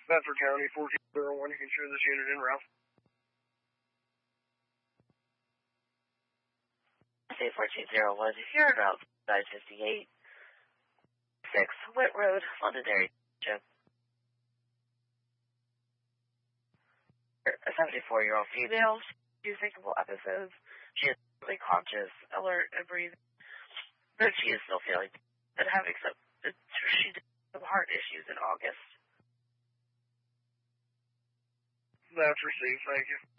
Bedford County, 1401. You can share this unit in route. State 1401, here in route 958, 6 Whit Road, Londonderry. A 74-year-old female, she has thinkable episodes. She is fully conscious, alert, and breathing. But she is still feeling and having she did some heart issues in August. That's received, thank you.